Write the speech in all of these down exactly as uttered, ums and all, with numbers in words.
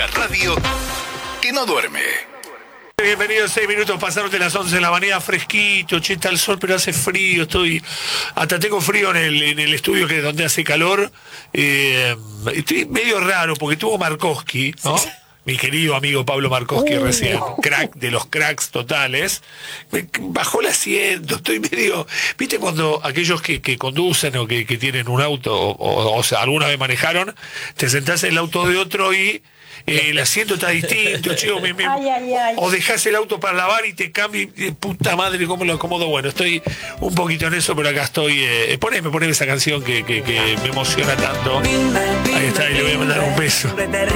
La radio que no duerme. Bienvenidos, seis minutos pasaron de las once de la mañana, fresquito, che, está el sol, pero hace frío, estoy, hasta tengo frío en el, en el estudio que es donde hace calor, eh, estoy medio raro porque tuvo Markowski, ¿no? Sí. Mi querido amigo Pablo Markowski, uh, recién, crack de los cracks totales, me bajó el asiento, estoy medio, viste cuando aquellos que, que conducen o que, que tienen un auto, o, o, o sea, alguna vez manejaron, te sentás en el auto de otro y Eh, el asiento está distinto, chico, me, me, ay, ay, ay. O dejás el auto para lavar y te cambia, y, puta madre, cómo lo acomodo. Bueno, estoy un poquito en eso, pero acá estoy. Eh, poneme, poneme esa canción que, que, que me emociona tanto. Ahí está, y le voy a mandar un beso.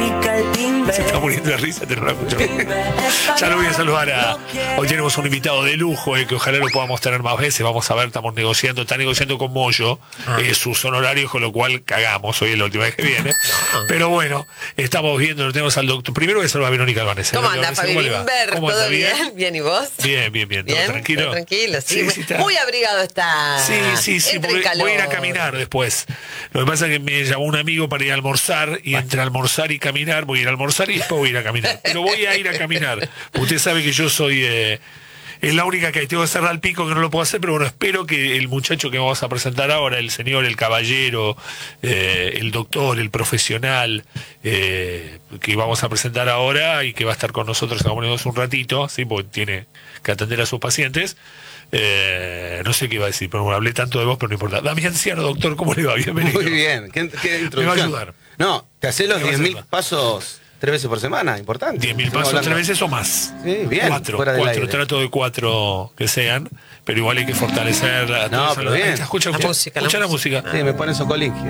Se está muriendo de risa, te lo escucho. Ya lo voy a saludar a. Hoy tenemos un invitado de lujo, eh, que ojalá lo podamos tener más veces. Vamos a ver, estamos negociando, está negociando con Moyo eh, sus honorarios, con lo cual cagamos. Hoy es la última vez que viene. Pero bueno, estamos viendo. Tenemos al doctor. Primero voy a saludar a Verónica Albanese. ¿Cómo anda, Fabi Bimber? ¿Todo anda, bien? bien? ¿Bien y vos? Bien, bien, bien. ¿Bien? ¿Tranquilo? ¿Todo tranquilo? Sí, sí, sí muy abrigado está. Sí, sí, sí. Voy, voy a ir a caminar después. Lo que pasa es que me llamó un amigo para ir a almorzar y bueno, entre almorzar y caminar, voy a ir a almorzar y después voy a ir a caminar. Pero voy a ir a caminar. Usted sabe que yo soy... Eh, Es la única que tengo que cerrar el pico, que no lo puedo hacer, pero bueno, espero que el muchacho que vamos a presentar ahora, el señor, el caballero, eh, el doctor, el profesional, eh, que vamos a presentar ahora y que va a estar con nosotros acompañándonos un ratito, ¿sí? Porque tiene que atender a sus pacientes. Eh, no sé qué iba a decir, pero bueno, hablé tanto de vos, pero no importa. Damián Ciano, doctor, ¿cómo le va? Bienvenido. Muy bien, ¿qué, qué introducción? Me va a ayudar. No, te haces los diez mil pasos... Tres veces por semana, importante. Diez mil pasos tres veces o más. Sí, bien. Cuatro, cuatro, trato de cuatro que sean, pero igual hay que fortalecerla. No, pero bien. Escucha, la escucha, música, escucha la, la música. música. Sí, me pone Sokolinski.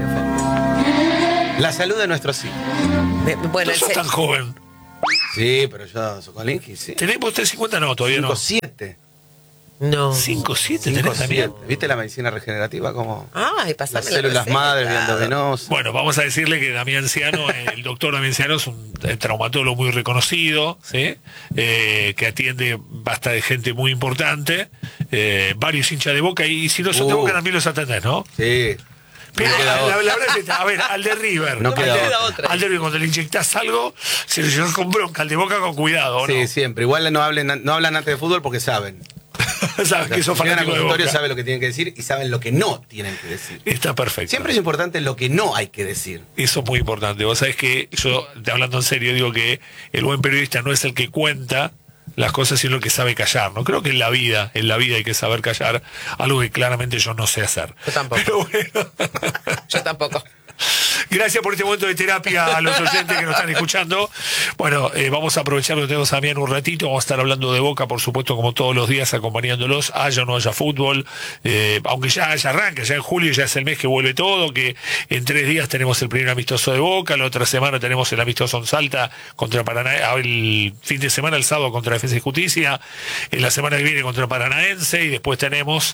La salud de nuestros hijos. Bueno, no sos tan joven. Sí, pero yo, Sokolinski, sí. ¿Tenés vos tres cincuenta? No, todavía cinco, no. siete. No. cinco siete tenés también. ¿Viste la medicina regenerativa? Como Ay, las células madres, endovenosas. Bueno, vamos a decirle que Damián Ciano, el doctor Damián Ciano es un traumatólogo muy reconocido, ¿sí? Eh, que atiende basta de gente muy importante, eh, varios hinchas de Boca, y si no son uh. de Boca también los atendés, ¿no? Sí. Pero no la, la, la verdad es, a ver, al de River, no al, queda de, otra. al de River, cuando le inyectás algo, se lo llevas con bronca, al de Boca con cuidado, ¿no? Sí, siempre. Igual no hablen, no hablan antes de fútbol porque saben. Sabes que son fanáticos de Boca. Saben lo que tienen que decir y saben lo que no tienen que decir. Está perfecto. Siempre es importante lo que no hay que decir. Eso es muy importante. Vos sabés que yo, hablando en serio, digo que el buen periodista no es el que cuenta las cosas, sino el que sabe callar. No creo que en la vida, en la vida hay que saber callar, algo que claramente yo no sé hacer. Yo tampoco. Pero bueno. Yo tampoco. Gracias por este momento de terapia a los oyentes que nos están escuchando. Bueno, eh, vamos a aprovechar que tenemos también un ratito. Vamos a estar hablando de Boca, por supuesto, como todos los días, acompañándolos, haya o no haya fútbol. Eh, aunque ya haya arranque, ya en julio ya es el mes que vuelve todo, que en tres días tenemos el primer amistoso de Boca, la otra semana tenemos el amistoso en Salta contra Paranaense, el fin de semana, el sábado, contra Defensa y Justicia, en la semana que viene contra Paranaense, y después tenemos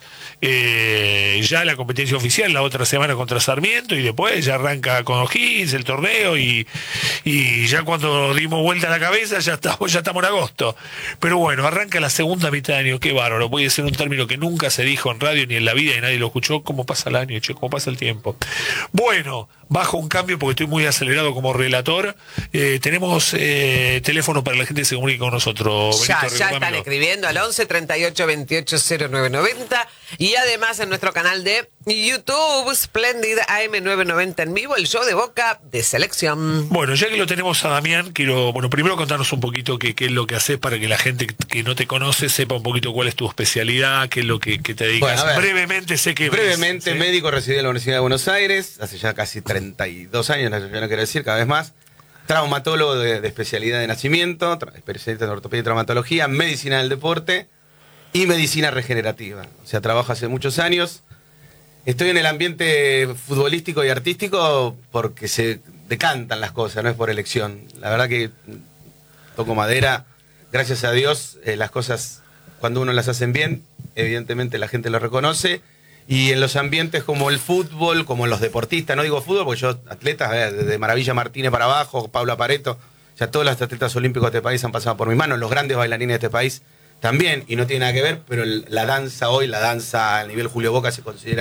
eh, ya la competencia oficial la otra semana contra Sarmiento, y después ya arranca con O'Higgins el torneo, y, y ya cuando dimos vuelta a la cabeza ya estamos, ya estamos en agosto. Pero bueno, arranca la segunda mitad de año, qué bárbaro. Voy a decir un término que nunca se dijo en radio ni en la vida y nadie lo escuchó: cómo pasa el año, che, cómo pasa el tiempo. Bueno, bajo un cambio porque estoy muy acelerado como relator. Eh, tenemos eh, teléfono para la gente que se comunique con nosotros. Ya, Benito, ya están escribiendo al once, treinta y ocho, veintiocho, cero nueve noventa, y además en nuestro canal de YouTube, Splendid A M novecientos noventa en vivo, el show de Boca de selección. Bueno, ya que lo tenemos a Damián, quiero, bueno, primero contarnos un poquito qué, qué es lo que haces para que la gente que no te conoce sepa un poquito cuál es tu especialidad, qué es lo que, que te dedicas. Bueno, brevemente, sé que... Brevemente, ¿sí? Médico recibido en la Universidad de Buenos Aires, hace ya casi treinta y dos años, ya no quiero decir, cada vez más. Traumatólogo de, de especialidad de nacimiento, especialista en ortopedia y traumatología, medicina del deporte y medicina regenerativa. O sea, trabajo hace muchos años. Estoy en el ambiente futbolístico y artístico porque se decantan las cosas, no es por elección. La verdad que toco madera, gracias a Dios, eh, las cosas cuando uno las hacen bien, evidentemente la gente lo reconoce. Y en los ambientes como el fútbol, como los deportistas, no digo fútbol porque yo, atletas, eh, desde Maravilla Martínez para abajo, Paula Pareto, ya todos los atletas olímpicos de este país han pasado por mis manos, los grandes bailarines de este país también, y no tiene nada que ver, pero el, la danza hoy, la danza a nivel Julio Boca se considera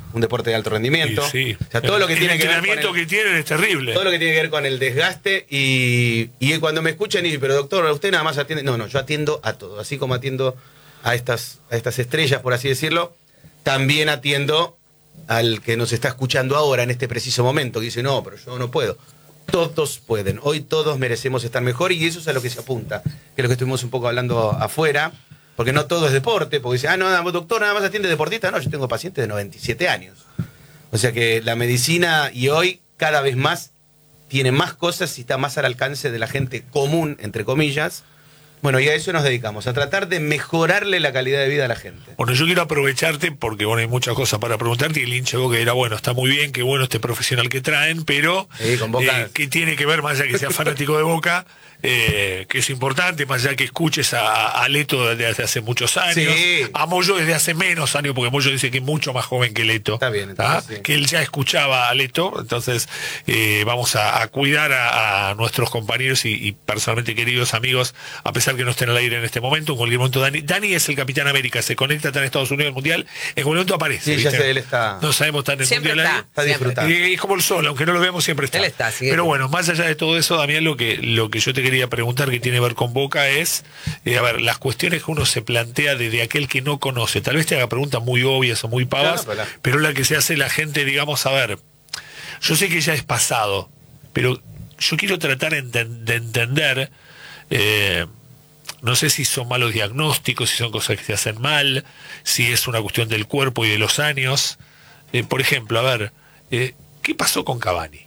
un deporte de alto rendimiento. Sí, sí. O sea, todo lo que el tiene que ver con entrenamiento el, que tienen es terrible. todo lo que tiene que ver con el desgaste y, y cuando me escuchan y pero doctor, usted nada más atiende. No, no, yo atiendo a todo. Así como atiendo a estas, a estas estrellas, por así decirlo, también atiendo al que nos está escuchando ahora en este preciso momento, que dice, no, pero yo no puedo. Todos pueden. Hoy todos merecemos estar mejor y eso es a lo que se apunta. Que es lo que estuvimos un poco hablando afuera. Porque no todo es deporte, porque dice, ah, no, doctor, nada más atiende deportista. No, yo tengo pacientes de noventa y siete años. O sea que la medicina, y hoy cada vez más, tiene más cosas y está más al alcance de la gente común, entre comillas. Bueno, y a eso nos dedicamos, a tratar de mejorarle la calidad de vida a la gente. Bueno, yo quiero aprovecharte porque, bueno, hay muchas cosas para preguntarte y el hincha de Boca era, bueno, está muy bien, qué bueno este profesional que traen, pero Sí, con Boca. eh, ¿qué tiene que ver, más allá que sea fanático de Boca, eh, que es importante, más allá que escuches a, a Leto desde hace muchos años, Sí. a Moyo desde hace menos años, porque Moyo dice que es mucho más joven que Leto, Está bien, ¿ah? entonces, sí. Que él ya escuchaba a Leto, entonces eh, vamos a, a cuidar a, a nuestros compañeros y, y personalmente queridos amigos, a pesar que no estén al aire en este momento. En cualquier momento Dani, Dani es el Capitán América, se conecta, está en Estados Unidos, el Mundial, en cualquier momento aparece. Sí, ya ¿viste? sé, él está- No sabemos, está en el Siempre Mundial está. ahí. Está Siempre. disfrutando. Y es como el sol, aunque no lo vemos, siempre está. Él está, sí. Pero bueno, más allá de todo eso, Damián, lo que, lo que yo te quería preguntar, que tiene que ver con Boca, es, eh, a ver, las cuestiones que uno se plantea desde aquel que no conoce. Tal vez te haga preguntas muy obvias o muy pavas, No, no, pero la- pero la que se hace la gente, digamos, a ver, yo sé que ya es pasado, pero yo quiero tratar enten- de entender, eh, no sé si son malos diagnósticos, si son cosas que se hacen mal, si es una cuestión del cuerpo y de los años. Eh, por ejemplo, a ver, eh, ¿qué pasó con Cavani?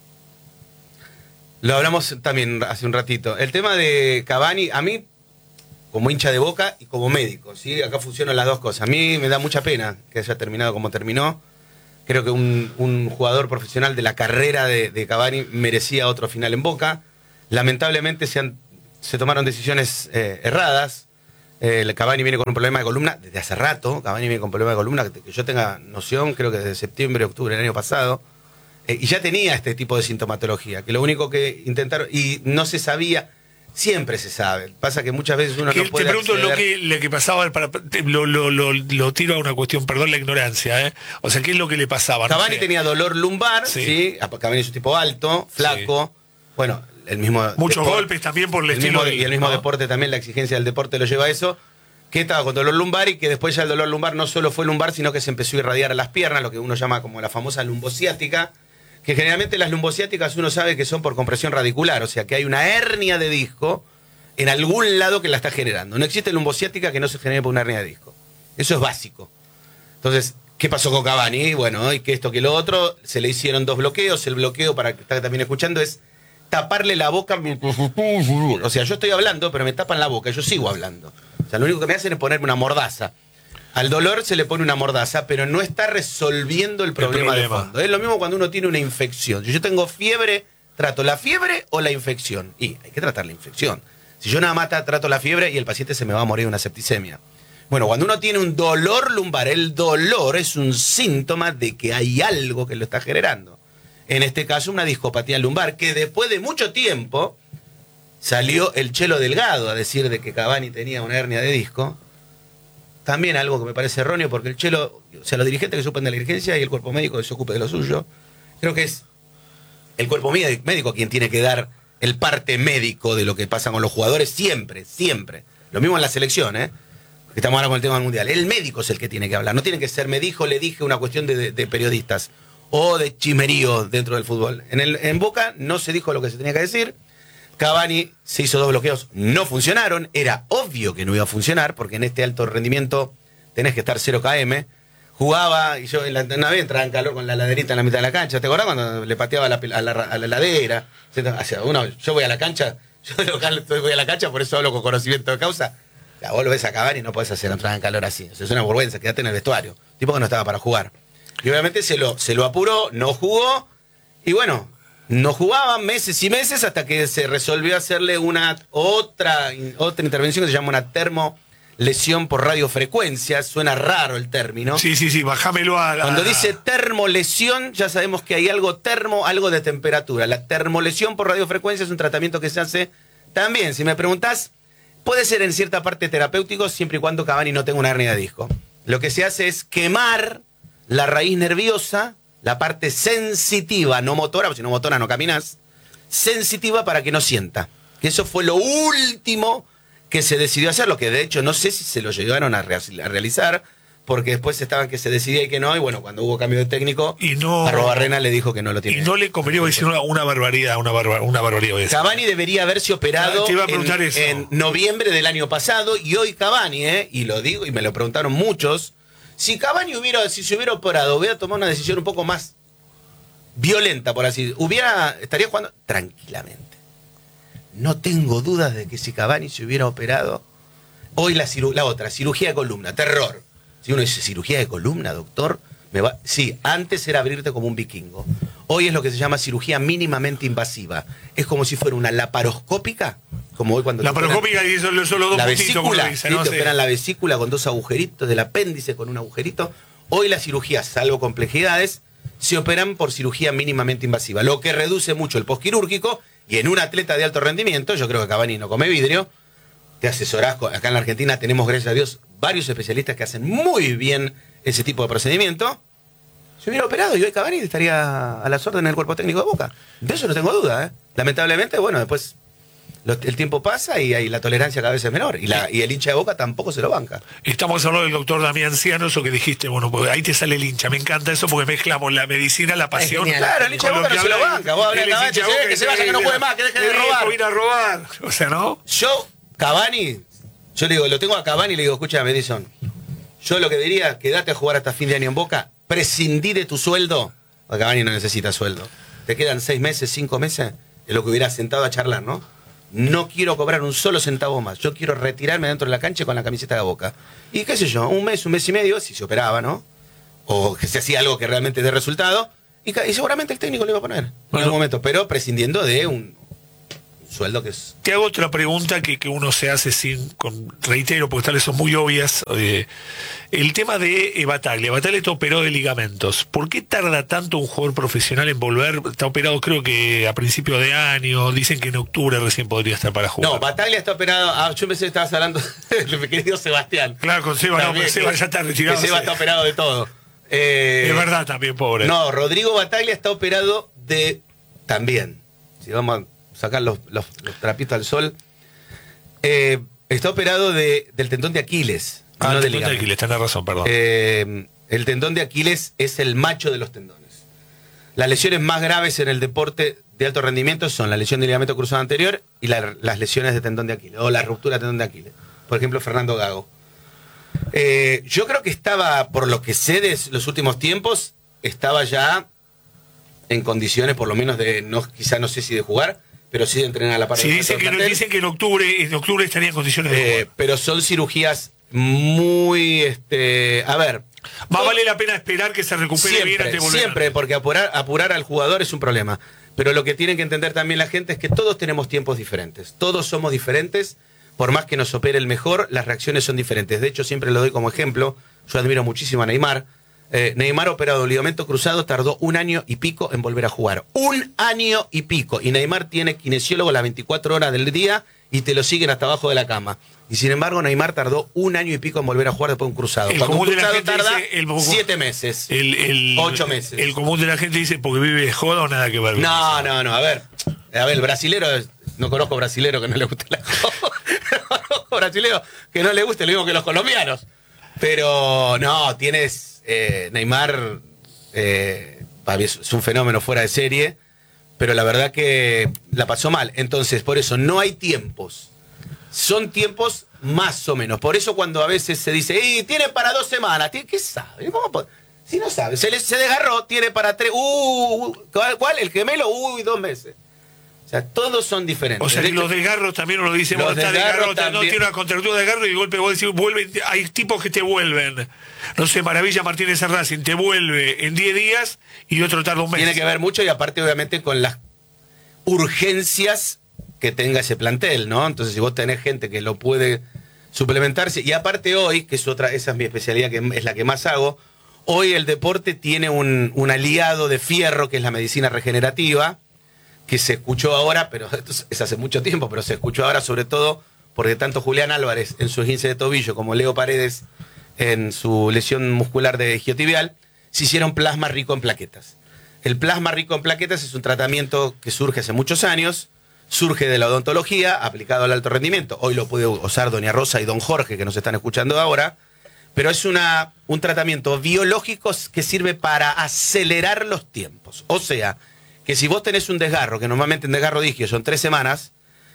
Lo hablamos también hace un ratito. El tema de Cavani, a mí, como hincha de Boca y como médico, ¿sí? Acá funcionan las dos cosas. A mí me da mucha pena que haya terminado como terminó. Creo que un, un jugador profesional de la carrera de, de Cavani merecía otro final en Boca. Lamentablemente se, han, se tomaron decisiones eh, erradas. Eh, el Cavani viene con un problema de columna desde hace rato. Cavani viene con un problema de columna que, que yo tenga noción, creo que desde septiembre, octubre del año pasado. Eh, y ya tenía este tipo de sintomatología, que lo único que intentaron, y no se sabía, siempre se sabe. Pasa que muchas veces uno Que no puede te pregunto lo acceder- que, lo que pasaba, para, te- lo, lo, lo, lo tiro a una cuestión, perdón la ignorancia, ¿eh? O sea, ¿qué es lo que le pasaba? No Cavani sé. tenía dolor lumbar, Sí. ¿sí? Ah, Cavani es un tipo alto, flaco, bueno, el mismo... Muchos deporte- golpes también por el, el estilo mismo, del- y el mismo ¿no? deporte también, la exigencia del deporte lo lleva a eso, que estaba con dolor lumbar y que después ya el dolor lumbar no solo fue lumbar, sino que se empezó a irradiar a las piernas, lo que uno llama como la famosa lumbociática, que generalmente las lumbociáticas uno sabe que son por compresión radicular, o sea que hay una hernia de disco en algún lado que la está generando. No existe lumbociática que no se genere por una hernia de disco. Eso es básico. Entonces, ¿qué pasó con Cavani? Bueno, y que esto, que lo otro, se le hicieron dos bloqueos. El bloqueo, para que está también escuchando, es taparle la boca. O sea, yo estoy hablando, pero me tapan la boca, yo sigo hablando. O sea, lo único que me hacen es ponerme una mordaza. Al dolor se le pone una mordaza, pero no está resolviendo el problema, de problema. fondo. Es lo mismo cuando uno tiene una infección. Si yo tengo fiebre, ¿trato la fiebre o la infección? Y hay que tratar la infección. Si yo nada más tra- trato la fiebre y el paciente se me va a morir de una septicemia. Bueno, cuando uno tiene un dolor lumbar, el dolor es un síntoma de que hay algo que lo está generando. En este caso, una discopatía lumbar, que después de mucho tiempo salió el Chelo Delgado a decir de que Cavani tenía una hernia de disco. También algo que me parece erróneo, porque el Chelo, o sea, los dirigentes que se ocupen de la dirigencia y el cuerpo médico que se ocupe de lo suyo, creo que es el cuerpo médi- médico quien tiene que dar el parte médico de lo que pasa con los jugadores siempre, siempre. Lo mismo en la selección, ¿eh? Estamos ahora con el tema del Mundial. El médico es el que tiene que hablar. No tiene que ser me dijo, le dije, una cuestión de, de- de periodistas o de chismerío dentro del fútbol. En, el, en Boca no se dijo lo que se tenía que decir. Cavani se hizo dos bloqueos, no funcionaron. Era obvio que no iba a funcionar, porque en este alto rendimiento tenés que estar cero kilómetros. Jugaba, y yo en la, una vez entraba en calor con la laderita en la mitad de la cancha. ¿Te acordás cuando le pateaba a la, pel- a la, a la heladera? O sea, uno, yo voy a la cancha, yo de local voy a la cancha, por eso hablo con conocimiento de causa. La vos lo ves a Cavani y no podés hacer entrar en calor así. O sea, es una vergüenza, quédate en el vestuario. Tipo que no estaba para jugar. Y obviamente se lo, se lo apuró, no jugó, y bueno, no jugaba meses y meses hasta que se resolvió hacerle una otra, otra intervención que se llama una termolesión por radiofrecuencia. Suena raro el término. Sí, sí, sí, bajámelo a la... Cuando dice termolesión, ya sabemos que hay algo termo, algo de temperatura. La termolesión por radiofrecuencia es un tratamiento que se hace también. Si me preguntás, puede ser en cierta parte terapéutico siempre y cuando Cavani no tenga una hernia de disco. Lo que se hace es quemar la raíz nerviosa, la parte sensitiva, no motora, porque si no motora no caminás, sensitiva para que no sienta. Que eso fue lo último que se decidió hacer, lo que de hecho no sé si se lo llegaron a, re a realizar, porque después estaban que se decidía y que no, y bueno, cuando hubo cambio de técnico, y no, Arrobarrena le dijo que no lo tiene. Y no le convenía decir una, una barbaridad, una, barba, una barbaridad. Cavani debería haberse operado en, en noviembre del año pasado, y hoy Cavani, eh, y lo digo, y me lo preguntaron muchos, si Cavani hubiera, si se hubiera operado, hubiera tomado una decisión un poco más violenta, por así decirlo, hubiera, estaría jugando tranquilamente. No tengo dudas de que si Cavani se hubiera operado, hoy la, la otra, cirugía de columna, terror. Si uno dice cirugía de columna, doctor, me va... sí, antes era abrirte como un vikingo. Hoy es lo que se llama cirugía mínimamente invasiva. Es como si fuera una laparoscópica, como hoy cuando laparoscópica y son los dos la puntitos, vesícula, dice, ¿sí? ¿no? Te Sí. operan la vesícula con dos agujeritos, del apéndice con un agujerito. Hoy las cirugías, salvo complejidades, se operan por cirugía mínimamente invasiva, lo que reduce mucho el posquirúrgico, y en un atleta de alto rendimiento, yo creo que Cavani no come vidrio, te asesorás, acá en la Argentina tenemos, gracias a Dios, varios especialistas que hacen muy bien ese tipo de procedimiento. Se hubiera operado y hoy Cavani estaría a las órdenes del cuerpo técnico de Boca. De eso no tengo duda, ¿eh? Lamentablemente, bueno, después lo, el tiempo pasa y, y la tolerancia cada vez es menor. Y, la, y el hincha de Boca tampoco se lo banca. Estamos hablando del doctor Damián Ciano, eso que dijiste, bueno, pues ahí te sale el hincha. Me encanta eso porque mezclamos la medicina, la pasión. Claro, el hincha de Boca no se lo banca. Vos hablás, Cavani, que, que se vaya, que no juegue más, que deje de robar. Ir a robar. O sea, ¿no? Yo, Cavani, yo le digo, lo tengo a Cavani y le digo, escúchame, Edison, yo lo que diría, quédate a jugar hasta fin de año en Boca, prescindí de tu sueldo, porque Cavani no necesita sueldo. Te quedan seis meses, cinco meses, es lo que hubiera sentado a charlar, ¿no? No quiero cobrar un solo centavo más, yo quiero retirarme dentro de la cancha con la camiseta de Boca. Y qué sé yo, un mes, un mes y medio, si se operaba, ¿no? O que se hacía algo que realmente dé resultado, y, y seguramente el técnico le iba a poner en bueno, algún momento, pero prescindiendo de un... sueldo que es... Te hago otra pregunta que, que uno se hace sin, con, reitero, porque tal vez son muy obvias. Eh, el tema de eh, Bataglia. Bataglia está operado de ligamentos. ¿Por qué tarda tanto un jugador profesional en volver? Está operado creo que a principio de año. Dicen que en octubre recién podría estar para jugar. No, Bataglia está operado... Ah, yo pensé que estabas hablando de mi querido Sebastián. Claro, con Seba, no, pero Seba ya está retirado. Que Seba está operado de todo. Eh, es verdad también, pobre. No, Rodrigo Bataglia está operado de... También. Si vamos a sacar los, los, los trapitos al sol. Eh, está operado de, del tendón de Aquiles. Ah, no el de tendón de Aquiles, tenés razón, perdón. Eh, el tendón de Aquiles es el macho de los tendones. Las lesiones más graves en el deporte de alto rendimiento son la lesión de ligamento cruzado anterior y la, las lesiones de tendón de Aquiles, o la ruptura de tendón de Aquiles. Por ejemplo, Fernando Gago. Eh, yo creo que estaba, por lo que sé de los últimos tiempos, estaba ya en condiciones, por lo menos de, no, quizá no sé si de jugar, pero sí de entrenar a la par. Sí, dicen que, dicen que en octubre, en octubre estaría en condiciones de jugar. Eh, pero son cirugías muy, este, a ver. Más todo, vale la pena esperar que se recupere siempre, bien antes de volver. Siempre, porque apurar, apurar al jugador es un problema. Pero lo que tienen que entender también la gente es que todos tenemos tiempos diferentes. Todos somos diferentes. Por más que nos opere el mejor, las reacciones son diferentes. De hecho, siempre lo doy como ejemplo. Yo admiro muchísimo a Neymar. Eh, Neymar operado ligamento cruzado tardó un año y pico en volver a jugar. Un año y pico. Y Neymar tiene kinesiólogo las veinticuatro horas del día y te lo siguen hasta abajo de la cama. Y sin embargo, Neymar tardó un año y pico en volver a jugar después de un cruzado. El Cuando un común de la cruzado gente tarda dice, el, siete meses. El, el, ocho meses. El común de la gente dice porque vive de joda o nada que ver. No, no, no. A ver, a ver, el brasilero, no conozco brasilero que no le guste la joda. No conozco brasilero que no le guste lo mismo que los colombianos. Pero no, tienes... Eh, Neymar eh, es un fenómeno fuera de serie, pero la verdad que la pasó mal. Entonces, por eso no hay tiempos. Son tiempos más o menos. Por eso cuando a veces se dice, ¡y tiene para dos semanas! ¿Qué sabe? ¿Cómo si no sabe, se, le, se desgarró, tiene para tres. Uh, ¿cuál, ¿Cuál? El gemelo, uy, dos meses. O sea, todos son diferentes. O sea, de que hecho, los desgarros también uno lo dice, los está desgarros desgarro, no tiene una contractura de desgarro y de golpe vos decís, vuelven, hay tipos que te vuelven. No sé, Maravilla Martínez Racing te vuelve en diez días y otro tarda un mes. Tiene que ver mucho y aparte obviamente con las urgencias que tenga ese plantel, ¿no? Entonces si vos tenés gente que lo puede suplementarse, y aparte hoy, que es otra, esa es mi especialidad, que es la que más hago, hoy el deporte tiene un, un aliado de fierro que es la medicina regenerativa, que se escuchó ahora, pero esto es hace mucho tiempo, pero se escuchó ahora sobre todo porque tanto Julián Álvarez en su esguince de tobillo como Leo Paredes en su lesión muscular de isquiotibial se hicieron plasma rico en plaquetas. El plasma rico en plaquetas es un tratamiento que surge hace muchos años, surge de la odontología, aplicado al alto rendimiento. Hoy lo puede usar doña Rosa y don Jorge, que nos están escuchando ahora, pero es una, un tratamiento biológico que sirve para acelerar los tiempos. O sea, que si vos tenés un desgarro, que normalmente un desgarro disquio son tres semanas,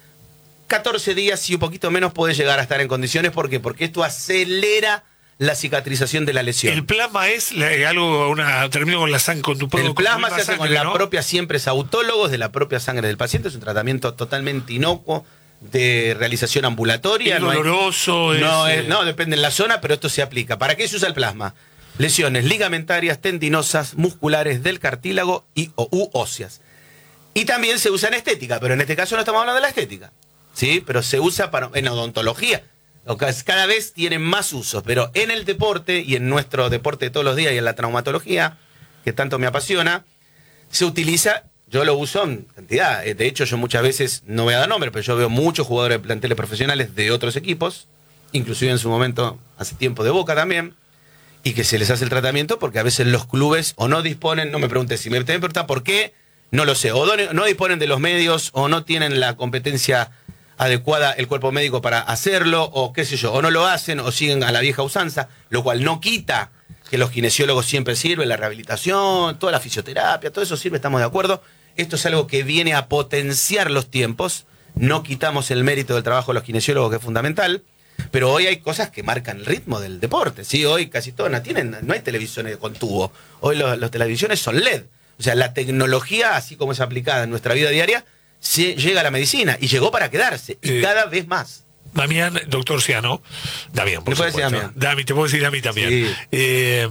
catorce días y un poquito menos podés llegar a estar en condiciones. ¿Por qué? Porque esto acelera la cicatrización de la lesión. El plasma es la- algo, una, termino con la sangre, con tu El plasma se hace sangre, con la ¿no? propia, siempre es autólogos de la propia sangre del paciente. Es un tratamiento totalmente inocuo, de realización ambulatoria. Es no hay- doloroso. No, es, es- no, depende de la zona, pero esto se aplica. ¿Para qué se usa el plasma? Lesiones ligamentarias, tendinosas, musculares del cartílago y, o, u óseas. Y también se usa en estética, pero en este caso no estamos hablando de la estética, ¿sí? Pero se usa para, en odontología. O ca- Cada vez tienen más usos, pero en el deporte y en nuestro deporte de todos los días y en la traumatología, que tanto me apasiona, se utiliza, yo lo uso en cantidad. Eh, De hecho, yo muchas veces, no voy a dar nombre, pero yo veo muchos jugadores de planteles profesionales de otros equipos, inclusive en su momento, hace tiempo de Boca también, y que se les hace el tratamiento porque a veces los clubes o no disponen, no me preguntes si me te preguntan por qué, no lo sé, o no, no disponen de los medios o no tienen la competencia adecuada el cuerpo médico para hacerlo, o qué sé yo, o no lo hacen o siguen a la vieja usanza, lo cual no quita que los kinesiólogos siempre sirven, la rehabilitación, toda la fisioterapia, todo eso sirve, estamos de acuerdo. Esto es algo que viene a potenciar los tiempos, no quitamos el mérito del trabajo de los kinesiólogos, que es fundamental, pero hoy hay cosas que marcan el ritmo del deporte, ¿sí? Hoy casi todos no tienen, no hay televisiones con tubo, hoy los, las televisiones son L E D, o sea, la tecnología, así como es aplicada en nuestra vida diaria, se llega a la medicina y llegó para quedarse, y Eh, cada vez más. Damián, doctor Ciano. Damián, por ¿Me puedes decir supuesto. Damián? Dami, te puedo decir a mí también. Sí. Eh,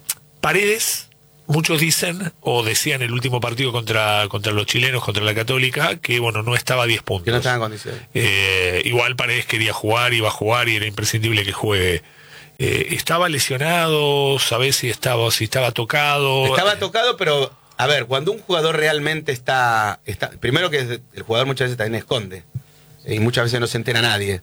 Paredes, muchos dicen, o decían el último partido contra, contra los chilenos, contra la Católica, que bueno, no estaba a diez puntos. Que no están en condiciones. Eh, igual Paredes quería jugar, iba a jugar y era imprescindible que juegue. Eh, ¿Estaba lesionado? ¿Sabés si estaba, si estaba tocado? Estaba Eh, tocado, pero a ver, cuando un jugador realmente está, está primero que el jugador muchas veces también esconde y muchas veces no se entera nadie,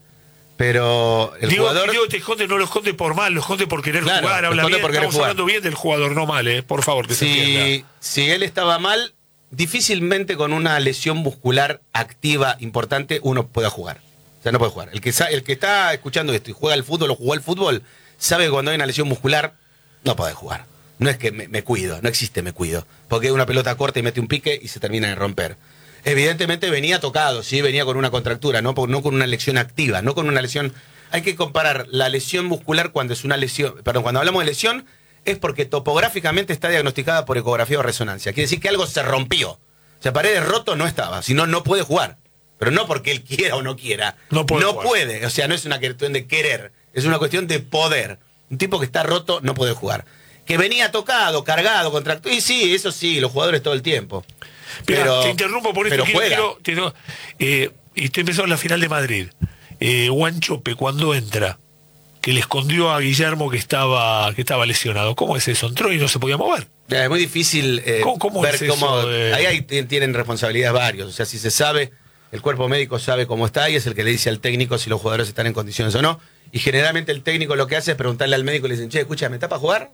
pero el Diego, jugador Diego te esconde, no lo esconde por mal, lo esconde por querer Claro, jugar, lo habla esconde bien, por querer estamos jugar. hablando bien del jugador, no mal, eh, por favor, que se si, entienda. si él estaba mal, difícilmente con una lesión muscular activa importante uno pueda jugar. O sea, no puede jugar. El que, sa- el que está escuchando esto y juega al fútbol o jugó al fútbol, sabe que cuando hay una lesión muscular no puede jugar. No es que me, me cuido, no existe me cuido. Porque una pelota corta y mete un pique y se termina de romper. Evidentemente venía tocado, sí, venía con una contractura, no, no con una lesión activa, no con una lesión. Hay que comparar la lesión muscular cuando es una lesión, perdón, cuando hablamos de lesión es porque topográficamente está diagnosticada por ecografía o resonancia. Quiere decir que algo se rompió. O sea, Paredes roto no estaba, sino no puede jugar. Pero no porque él quiera o no quiera. No puede No jugar. puede. O sea, no es una cuestión de querer, es una cuestión de poder. Un tipo que está roto no puede jugar. Que venía tocado, cargado, contracturado. Y sí, eso sí, los jugadores todo el tiempo. Mirá, Pero, te interrumpo por esto. pero quiero- juega. quiero- te digo, eh, y estoy empezando en la final de Madrid. Eh, Guanchope, cuando entra, que le escondió a Guillermo que estaba, que estaba lesionado. ¿Cómo es eso? Entró y no se podía mover. Ya, es muy difícil eh, ¿Cómo- cómo ver es eso cómo. de- Ahí hay- t- tienen responsabilidades varios. O sea, si se sabe, el cuerpo médico sabe cómo está y es el que le dice al técnico si los jugadores están en condiciones o no. Y generalmente el técnico lo que hace es preguntarle al médico y le dicen, che, escucha, ¿me está para jugar?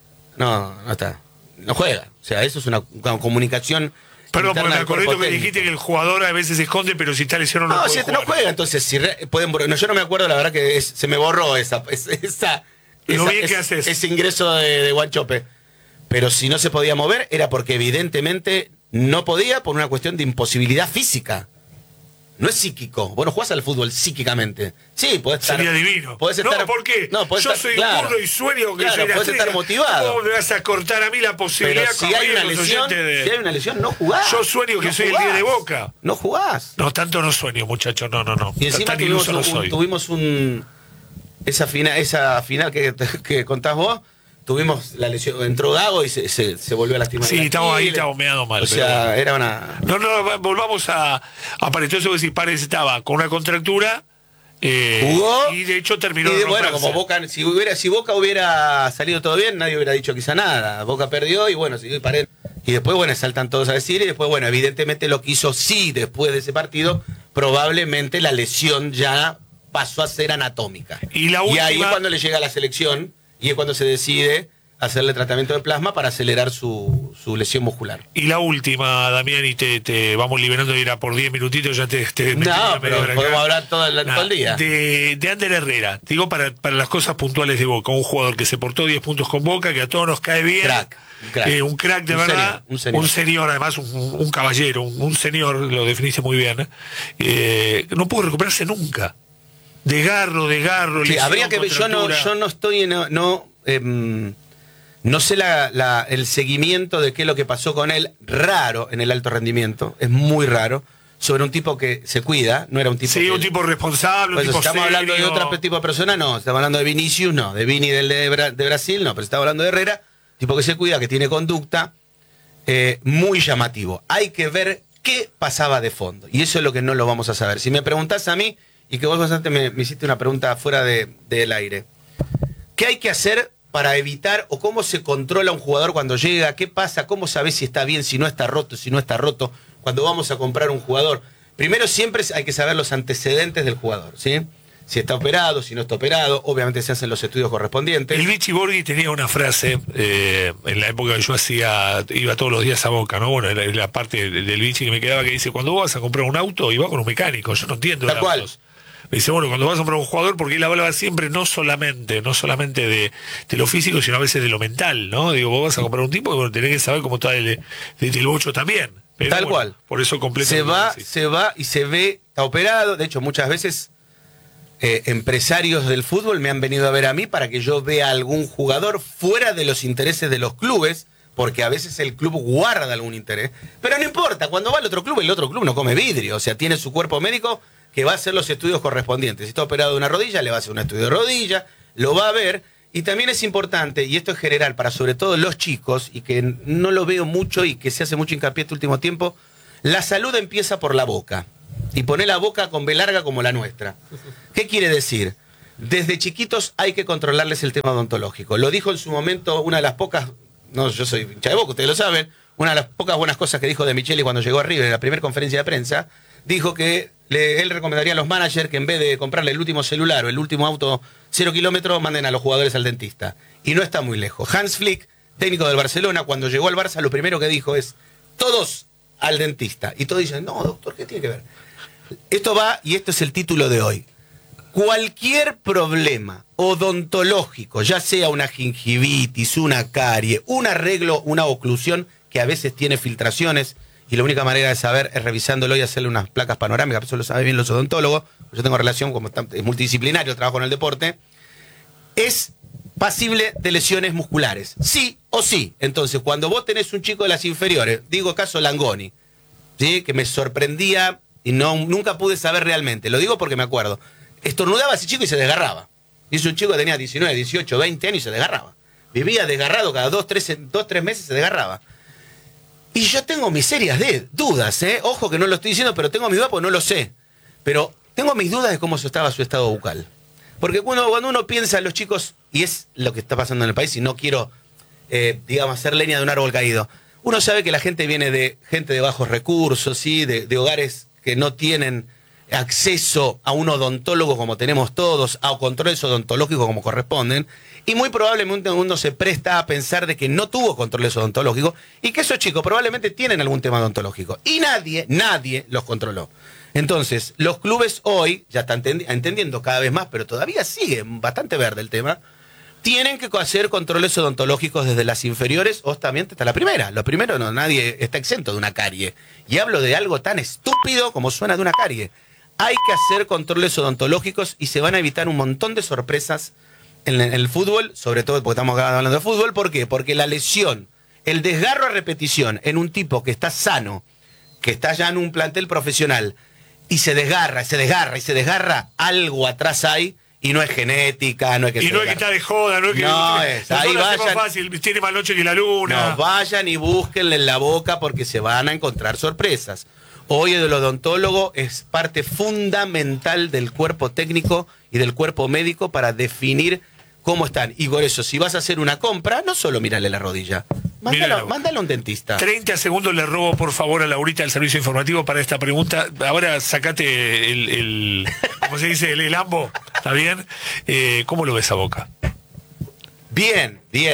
No, no está. No juega. O sea, eso es una, una comunicación. Perdón, interna porque me del acordé cuerpo que técnico. dijiste que el jugador a veces se esconde, pero si está lesionado no, No, puede si este no jugar. juega, entonces si re- pueden borrar- no, yo no me acuerdo, la verdad que es- se me borró esa, es- esa, Lo esa- bien que es- haces. ese ingreso de, de Guanchope. Pero si no se podía mover era porque evidentemente no podía por una cuestión de imposibilidad física. No es psíquico. Bueno, jugás al fútbol psíquicamente. Sí, podés estar. Sería divino. Podés estar, no, ¿por qué? No, podés Yo estar- soy claro. burro y sueño que Claro, soy la podés estrella. estar motivado. ¿Cómo me vas a cortar a mí la posibilidad Pero si como hay a una los lesión, oyentes de- si hay una lesión, no jugás. Yo sueño que No soy el diez de jugás. Boca. No jugás. No, tanto no sueño, muchacho, no, no, no. Y encima Tan tuvimos iluso no un, soy. tuvimos un esa final, esa final que, que contás vos, tuvimos la lesión, entró Gago y se, se, se volvió a lastimar. Sí, el estamos ahí, Aquiles. estamos meando mal. O pero sea, bueno. era una. No, no, volvamos a apareció eso que si Paredes estaba con una contractura eh, Jugó y de hecho terminó y de de- bueno, romperse. como Boca, si hubiera, si Boca hubiera salido todo bien, nadie hubiera dicho quizá nada. Boca perdió y bueno, siguió y Paredes. Y después, bueno, saltan todos a decir, y después, bueno, evidentemente lo que hizo sí después de ese partido, probablemente la lesión ya pasó a ser anatómica. Y la ahí es última- cuando le llega a la selección, y es cuando se decide hacerle tratamiento de plasma para acelerar su, su lesión muscular. Y la última, Damián, y te, te vamos liberando, ir a por diez minutitos, ya te... te no, pero podemos acá. hablar todo el, nah, todo el día. De, de Ander Herrera, digo para, para las cosas puntuales de Boca, un jugador que se portó diez puntos con Boca, que a todos nos cae bien. Crack. Un crack, eh, un crack de un verdad, señor, un, señor. un señor, además un, un caballero, un, un señor, lo definiste muy bien, eh, no pudo recuperarse nunca. De garro, de garro. Sí, habría que ver, yo no, yo no estoy, no, no, eh, no sé la, la, el seguimiento de qué es lo que pasó con él, raro en el alto rendimiento, es muy raro, sobre un tipo que se cuida, no era un tipo Sí, que, un tipo responsable, pues un tipo estamos serio. hablando de otro tipo de persona, no, estamos hablando de Vinicius, no, de Vini del de, Bra de Brasil, no, pero estamos hablando de Herrera, tipo que se cuida, que tiene conducta, eh, muy llamativo. Hay que ver qué pasaba de fondo, y eso es lo que no lo vamos a saber. Si me preguntás a mí, y que vos bastante me, me hiciste una pregunta fuera de, del aire, ¿qué hay que hacer para evitar o cómo se controla un jugador cuando llega? ¿Qué pasa? ¿Cómo sabés si está bien, si no está roto, si no está roto? Cuando vamos a comprar un jugador, primero siempre hay que saber los antecedentes del jugador, ¿sí? Si está operado, si no está operado, obviamente se hacen los estudios correspondientes. El Vichy Borghi tenía una frase, eh, en la época que yo hacía, iba todos los días a Boca, ¿no? Bueno, era la parte del Vichy que me quedaba que dice, cuendo vos vas a comprar un auto, iba con un mecánico, yo no entiendo de autos. Me dice, bueno, cuando vas a comprar un jugador, porque él hablaba siempre no solamente, no solamente de, de lo físico, sino a veces de lo mental, ¿no? Digo, vos vas a comprar un tipo, bueno, tenés que saber cómo está el, el, el bocho también. Pero, Tal bueno, cual. Por eso completo. Se va, se va y se ve, está operado. De hecho, muchas veces eh, empresarios del fútbol me han venido a ver a mí para que yo vea a algún jugador fuera de los intereses de los clubes, porque a veces el club guarda algún interés. Pero no importa, cuando va al otro club, el otro club no come vidrio, o sea, tiene su cuerpo médico que va a hacer los estudios correspondientes. Si está operado de una rodilla, le va a hacer un estudio de rodilla, lo va a ver. Y también es importante, y esto es general para sobre todo los chicos, y que no lo veo mucho y que se hace mucho hincapié este último tiempo, la salud empieza por la boca. Y poner la boca con B larga como la nuestra. ¿Qué quiere decir? Desde chiquitos hay que controlarles el tema odontológico. Lo dijo en su momento una de las pocas, no, yo soy hincha de Boca, ustedes lo saben, una de las pocas buenas cosas que dijo de Micheli cuando llegó a River en la primera conferencia de prensa, dijo que le, él recomendaría a los managers que en vez de comprarle el último celular o el último auto cero kilómetros, manden a los jugadores al dentista. Y no está muy lejos. Hans Flick, técnico del Barcelona, cuando llegó al Barça, lo primero que dijo es, todos al dentista. Y todos dicen, no, doctor, ¿qué tiene que ver? Esto va, y esto es el título de hoy. Cualquier problema odontológico, ya sea una gingivitis, una carie, un arreglo, una oclusión, que a veces tiene filtraciones, y la única manera de saber es revisándolo y hacerle unas placas panorámicas, eso lo saben bien los odontólogos, yo tengo relación, como es multidisciplinario, trabajo en el deporte, es pasible de lesiones musculares, sí o sí. Entonces, cuando vos tenés un chico de las inferiores, digo caso Langoni, ¿sí? Que me sorprendía y no, nunca pude saber realmente, lo digo porque me acuerdo, estornudaba ese chico y se desgarraba, y es un chico que tenía diecinueve, dieciocho, veinte años y se desgarraba, vivía desgarrado cada dos, tres, dos, tres meses se desgarraba. Y yo tengo mis serias de dudas, ¿eh? Ojo que no lo estoy diciendo, pero tengo mis dudas porque no lo sé. Pero tengo mis dudas de cómo estaba su estado bucal. Porque cuando, cuando uno piensa en los chicos, y es lo que está pasando en el país, y no quiero, eh, digamos, hacer leña de un árbol caído, uno sabe que la gente viene de gente de bajos recursos, ¿sí? de, de hogares que no tienen acceso a un odontólogo como tenemos todos, a controles odontológicos como corresponden, y muy probablemente uno se presta a pensar de que no tuvo controles odontológicos y que esos chicos probablemente tienen algún tema odontológico. Y nadie, nadie los controló. Entonces, los clubes hoy, ya están entendiendo cada vez más, pero todavía sigue bastante verde el tema, tienen que hacer controles odontológicos desde las inferiores o también hasta la primera. Lo primero, no, nadie está exento de una carie. Y hablo de algo tan estúpido como suena de una carie. Hay que hacer controles odontológicos y se van a evitar un montón de sorpresas en el fútbol, sobre todo porque estamos hablando de fútbol. ¿Por qué? Porque la lesión, el desgarro a repetición en un tipo que está sano, que está ya en un plantel profesional, y se desgarra, se desgarra y se desgarra, algo atrás hay, y no es genética, no es que y se no desgarra. es que está de joda, no es que... No es, ahí vayan, fácil, tiene más noche que la luna. No, vayan y búsquenle en la boca porque se van a encontrar sorpresas. Hoy el odontólogo es parte fundamental del cuerpo técnico y del cuerpo médico para definir cómo están. Y por eso, si vas a hacer una compra, no solo mírale la rodilla, mándalo, mándalo a un dentista. treinta segundos le robo, por favor, a Laurita del servicio informativo para esta pregunta. Ahora sacate el, el ¿cómo se dice? El, el ambo, ¿está bien? Eh, ¿Cómo lo ves a Boca? Bien, bien.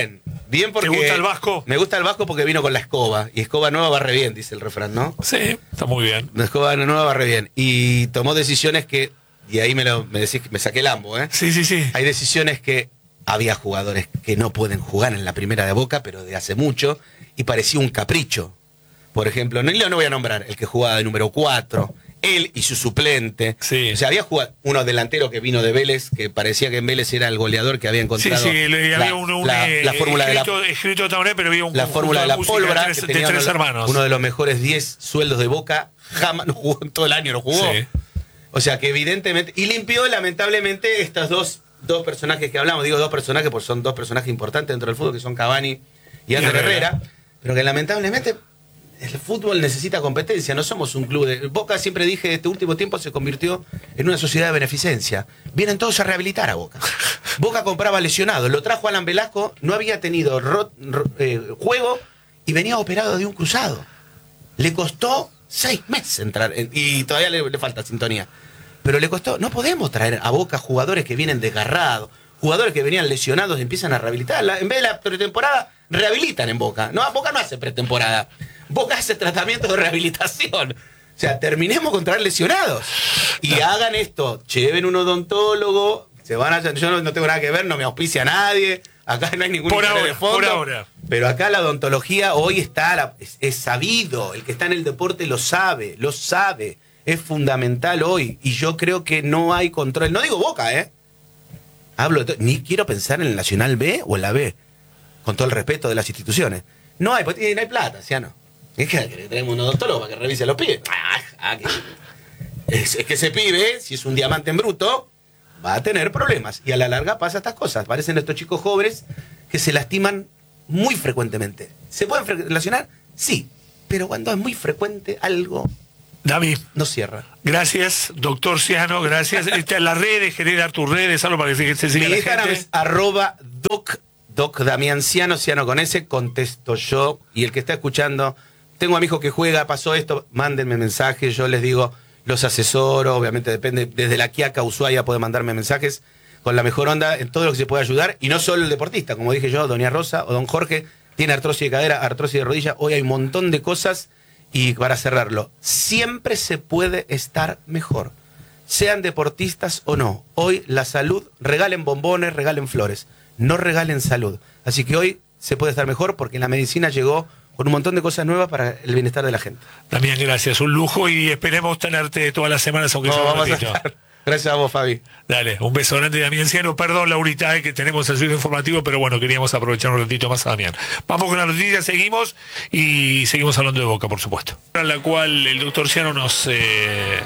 Bien porque... ¿Te gusta el Vasco? Me gusta el Vasco porque vino con la escoba. Y escoba nueva barre bien, dice el refrán, ¿no? Sí, está muy bien. La escoba nueva barre bien. Y tomó decisiones que... Y ahí me, lo, me decís que me saqué el ambo, ¿eh? Sí, sí, sí. Hay decisiones que había jugadores que no pueden jugar en la primera de Boca, pero de hace mucho, y parecía un capricho. Por ejemplo, no, no voy a nombrar el que jugaba de número cuatro, él y su suplente. Sí. O sea, había jugado uno delantero que vino de Vélez, que parecía que en Vélez era el goleador que había encontrado. Sí, sí, le- la, había un, un, la, eh, la fórmula de la, escrito, escrito de otra manera, pero había un la conjunto fórmula de la música pólvora, de tres, que de tenía tres uno, hermanos. uno de los mejores diez sueldos de Boca, jamás no jugó en todo el año, no jugó. Sí. O sea que evidentemente, y limpió lamentablemente estos dos, dos personajes que hablamos, digo dos personajes porque son dos personajes importantes dentro del fútbol, que son Cavani y Ander Herrera. Herrera, pero que lamentablemente el fútbol necesita competencia, no somos un club de... Boca, siempre dije, este último tiempo se convirtió en una sociedad de beneficencia. Vienen todos a rehabilitar a Boca. Boca compraba lesionados, lo trajo Alan Velasco, no había tenido ro- ro- eh, juego y venía operado de un cruzado. Le costó seis meses entrar, en- y todavía le, le falta sintonía. Pero le costó, no podemos traer a Boca jugadores que vienen desgarrados, jugadores que venían lesionados y empiezan a rehabilitar. La- en vez de la pretemporada, rehabilitan en Boca. No, Boca no hace pretemporada. Boca hace tratamiento de rehabilitación. O sea, terminemos con traer lesionados. Y hagan esto, lleven un odontólogo, se van a, yo no, no tengo nada que ver, no me auspicia a nadie, acá no hay ningún Por interés ahora, de fondo. por ahora. Pero acá la odontología hoy está, la- es, es sabido, el que está en el deporte lo sabe, lo sabe, es fundamental hoy. Y yo creo que no hay control, no digo Boca, ¿eh? Hablo de to- ni quiero pensar en el Nacional B o en la B, con todo el respeto de las instituciones. No hay, pues, no hay plata, ¿sí o no? Es que, que traemos un odontólogo para que revise a los pibes. Ah, ah, que- es, es que ese pibe, si es un diamante en bruto, va a tener problemas. Y a la larga pasa estas cosas. Parecen estos chicos jóvenes que se lastiman muy frecuentemente. ¿Se pueden fre- relacionar? Sí. Pero cuando es muy frecuente, algo David, no cierra. gracias, doctor Ciano, gracias. Está en las redes, querés dar tus redes, algo para que se siga Mi la Instagram gente. es arroba doc, doc Damián Ciano, Ciano con ese, contesto yo. Y el que está escuchando, tengo a mi hijo que juega, pasó esto, mándenme mensajes, yo les digo, los asesoro, obviamente depende, desde la Quiaca Ushuaia puede mandarme mensajes con la mejor onda en todo lo que se puede ayudar, y no solo el deportista, como dije yo, doña Rosa o don Jorge, tiene artrosis de cadera, artrosis de rodilla, hoy hay un montón de cosas, y para cerrarlo, siempre se puede estar mejor, sean deportistas o no, hoy la salud, regalen bombones, regalen flores, no regalen salud, así que hoy se puede estar mejor porque la medicina llegó con un montón de cosas nuevas para el bienestar de la gente. También gracias, un lujo y esperemos tenerte todas las semanas, aunque No, sea un vamos a ratito. estar. Gracias a vos, Fabi. Dale, un beso grande, Damián Ciano. Perdón, Laurita, eh, que tenemos el suyo informativo, pero bueno, queríamos aprovechar un ratito más a Damián. Vamos con la noticia, seguimos y seguimos hablando de Boca, por supuesto. En la cual el doctor Ciano nos eh,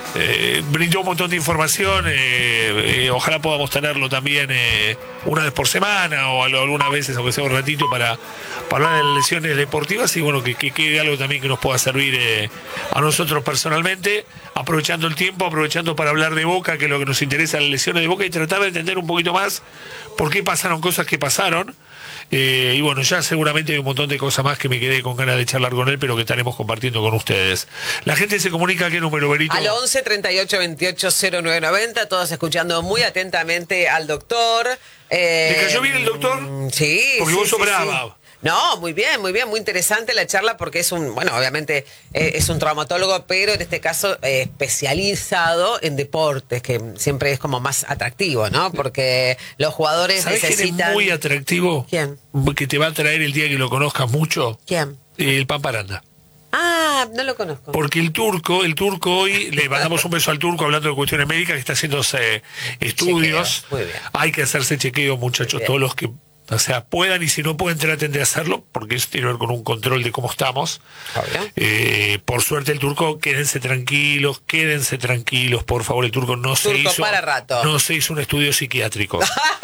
eh, brindó un montón de información. Eh, eh, ojalá podamos tenerlo también eh, una vez por semana o al- algunas veces, aunque sea un ratito, para, para hablar de las lesiones deportivas y bueno, que, que quede algo también que nos pueda servir eh, a nosotros personalmente, aprovechando el tiempo, aprovechando para hablar de Boca, que es lo que nos interesa, las lesiones de Boca, y tratar de entender un poquito más por qué pasaron cosas que pasaron. Eh, y bueno, ya seguramente hay un montón de cosas más que me quedé con ganas de charlar con él, pero que estaremos compartiendo con ustedes. La gente se comunica, ¿a qué número, Berito? Al once treinta y ocho veintiocho cero nueve noventa, todos escuchando muy atentamente al doctor. Eh, ¿Le cayó bien el doctor? Sí. Porque sí, vos sos sí, brava. sí. No, muy bien, muy bien, muy interesante la charla porque es un, bueno, obviamente eh, es un traumatólogo, pero en este caso eh, especializado en deportes, que siempre es como más atractivo, ¿no? Porque los jugadores ¿Sabés quién es necesitan... muy atractivo? ¿Quién? Que te va a traer el día que lo conozcas mucho. ¿Quién? El Pamparanda. Ah, no lo conozco. Porque el turco, el turco hoy, le mandamos un beso al turco hablando de cuestiones médicas, que está haciéndose estudios. Chequeos, muy bien. Hay que hacerse chequeo, muchachos, Muy bien. todos los que, o sea, puedan, y si no pueden, traten de hacerlo, porque eso tiene que ver con un control de cómo estamos. Obvio. Eh, por suerte el turco, quédense tranquilos, quédense tranquilos, por favor, el turco no se Turco, hizo. para rato. No se hizo un estudio psiquiátrico.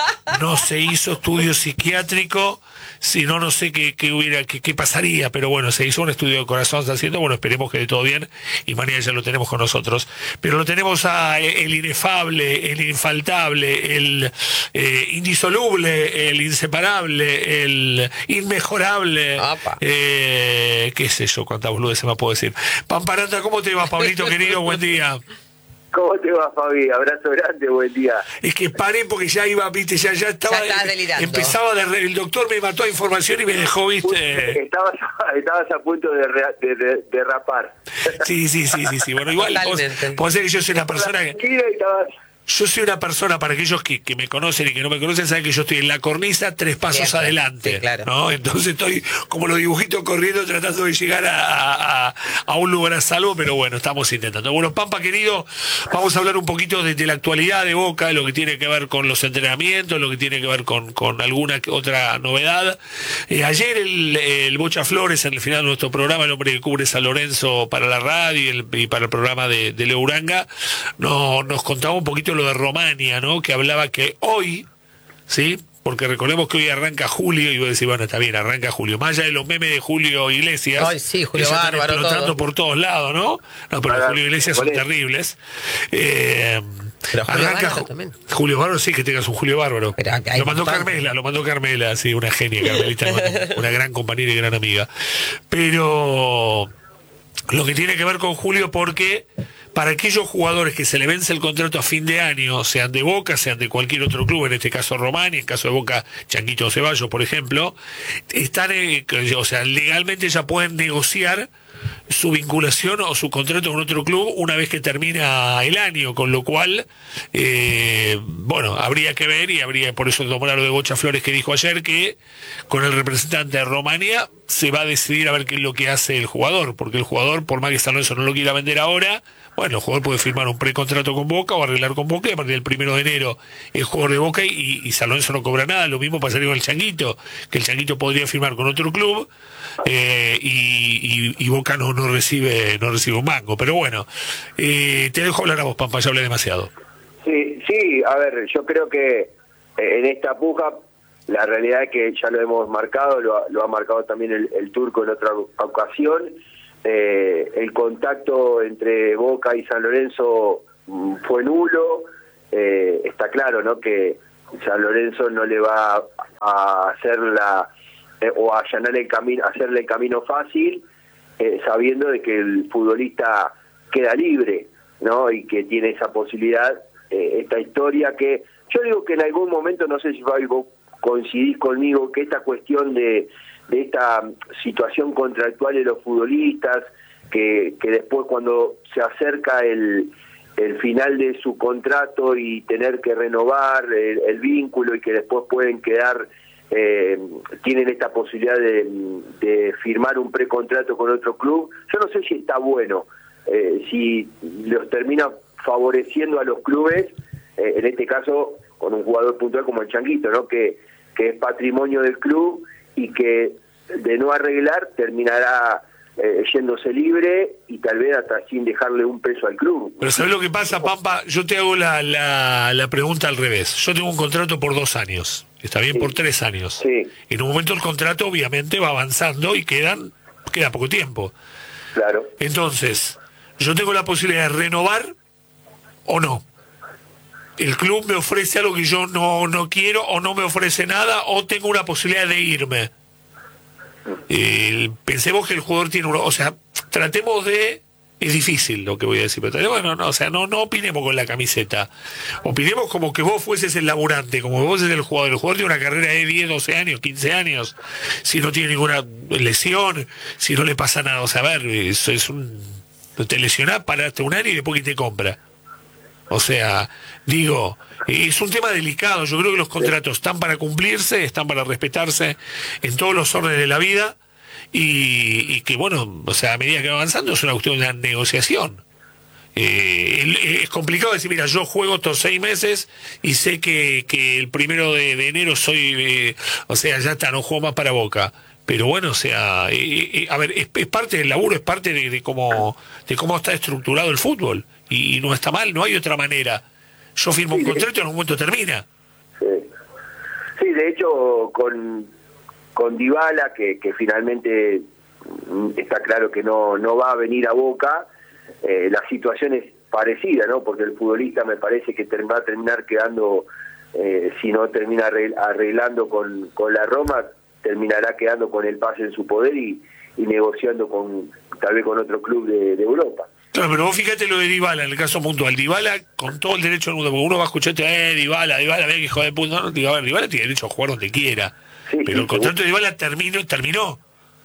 No se hizo estudio psiquiátrico, si no, no sé qué, qué hubiera, qué, qué pasaría, pero bueno, se hizo un estudio de corazón, está haciendo, bueno, esperemos que de todo bien, y mañana ya lo tenemos con nosotros. Pero lo tenemos a el inefable, el infaltable, el eh, indisoluble, el inseparable, el inmejorable, Apa. eh, qué sé yo, cuántas boludeces me puedo decir. Pamparanda, ¿cómo te va, Pablito querido? Buen día. ¿Cómo te va, Fabi? Abrazo grande, buen día. Es que paré porque ya iba, viste, ya, ya estaba. Ya estabas delirando. Empezaba de re- el doctor me mató a información y me dejó, viste. Estabas, estabas a punto de, rea- de, de, de rapar. Sí, sí, sí, sí, sí. Bueno, igual vos, Totalmente. vos sabés que yo soy una persona que. Tranquila y estabas... Yo soy una persona, para aquellos que, que me conocen y que no me conocen, saben que yo estoy en la cornisa tres pasos Siempre. adelante. Sí, claro. ¿no? Entonces estoy como los dibujitos corriendo tratando de llegar a, a, a un lugar a salvo, pero bueno, estamos intentando. Bueno, Pampa querido, vamos a hablar un poquito de, de la actualidad de Boca, lo que tiene que ver con los entrenamientos, lo que tiene que ver con, con alguna que otra novedad. Eh, ayer el, el Bocha Flores, en el final de nuestro programa, el hombre que cubre San Lorenzo para la radio y, el, y para el programa de, de Leo Uranga, no, nos contaba un poquito lo de Romania, ¿no? Que hablaba que hoy, ¿sí? Porque recordemos que hoy arranca Julio, y voy a decir, bueno, está bien, arranca Julio. Más allá de los memes de Julio Iglesias. Ay, sí, Julio que ya están Bárbaro, explotando todo. por todos lados, ¿no? No, pero Ahora, Julio Iglesias son ¿cuál es? terribles. Eh, Pero Julio arranca Bárbaro Ju- también. Julio Bárbaro, sí, que tengas un Julio Bárbaro. Pero acá hay Lo mandó un montón. Carmela, lo mandó Carmela, sí, una genia, Carmelita, una gran compañera y gran amiga. Pero lo que tiene que ver con Julio, porque para aquellos jugadores que se le vence el contrato a fin de año, sean de Boca, sean de cualquier otro club, en este caso Romani, en caso de Boca, Changuito Ceballos, por ejemplo, están, eh, o sea, legalmente ya pueden negociar su vinculación o su contrato con otro club una vez que termina el año, con lo cual, eh, bueno, habría que ver, y habría, por eso tomar lo de Bocha Flores que dijo ayer, que con el representante de Romania se va a decidir a ver qué es lo que hace el jugador, porque el jugador, por más que San Lorenzo no lo quiera vender ahora, bueno, el jugador puede firmar un precontrato con Boca o arreglar con Boca, y a partir del primero de enero es jugador de Boca y, y San Lorenzo no cobra nada. Lo mismo pasaría con el Changuito, que el Changuito podría firmar con otro club eh, y, y, y Boca no, no recibe no recibe un mango. Pero bueno, eh, te dejo hablar a vos, Pampa, ya hablé demasiado. Sí, sí, a ver, yo creo que eh, en esta puja, la realidad es que ya lo hemos marcado, lo, ha- lo ha marcado también el, el turco en otra ocasión. Eh, el contacto entre Boca y San Lorenzo mm, fue nulo. Eh, está claro, ¿no?, que San Lorenzo no le va a hacer la eh, o a allanar el camino, hacerle el camino fácil, eh, sabiendo de que el futbolista queda libre, ¿no?, y que tiene esa posibilidad. Eh, esta historia que yo digo que en algún momento, no sé si Fabi, vos coincidís conmigo, que esta cuestión de de esta situación contractual de los futbolistas, que, que después cuando se acerca el, el final de su contrato y tener que renovar el, el vínculo, y que después pueden quedar, eh, tienen esta posibilidad de, de firmar un precontrato con otro club, yo no sé si está bueno, eh, si los termina favoreciendo a los clubes, eh, en este caso con un jugador puntual como el Changuito, ¿no?, que, que es patrimonio del club, y que de no arreglar terminará eh, yéndose libre y tal vez hasta sin dejarle un peso al club. Pero ¿sabés lo que pasa, Pampa? Yo te hago la, la, la pregunta al revés. Yo tengo un contrato por dos años, está bien, Sí. por tres años. Sí. En un momento el contrato obviamente va avanzando y quedan queda poco tiempo. Claro. Entonces, yo tengo la posibilidad de renovar o no. El club me ofrece algo que yo no, no quiero, o no me ofrece nada, o tengo una posibilidad de irme. Eh, pensemos que el jugador tiene uno, o sea, tratemos de, es difícil lo que voy a decir, pero tratemos, no, no, o sea, no, no opinemos con la camiseta, opinemos como que vos fueses el laburante, como que vos sos el jugador. El jugador tiene una carrera de diez, doce años, quince años, si no tiene ninguna lesión, si no le pasa nada, o sea, a ver, eso es un, te lesionás, paraste un año y después que te compra. O sea, digo, es un tema delicado. Yo creo que los contratos están para cumplirse, están para respetarse en todos los órdenes de la vida, y, y que, bueno, o sea, a medida que va avanzando es una cuestión de una negociación. Eh, el- es complicado decir, mira, yo juego estos seis meses y sé que, que el primero de, de enero soy, eh, o sea, ya está, no juego más para Boca. Pero bueno, o sea, eh, eh, a ver, es, es parte del laburo, es parte de, de cómo de cómo está estructurado el fútbol. Y, y no está mal, no hay otra manera. Yo firmo un contrato y en un momento termina. Sí, sí, de hecho, con, con Dybala, que, que finalmente mm, está claro que no, no va a venir a Boca, eh, la situación es parecida, ¿no? Porque el futbolista me parece que ter- va a terminar quedando, eh, si no termina arregl- arreglando con, con la Roma, terminará quedando con el pase en su poder y, y negociando con tal vez con otro club de, de Europa. Claro, pero vos fíjate lo de Dybala, en el caso puntual. Dybala, con todo el derecho del mundo, porque uno va a escucharte, eh, Dybala, Dybala, ve que hijo de puta. No, Dybala, Dybala tiene derecho a jugar donde quiera. Sí, pero sí, el contrato de Dybala terminó, terminó.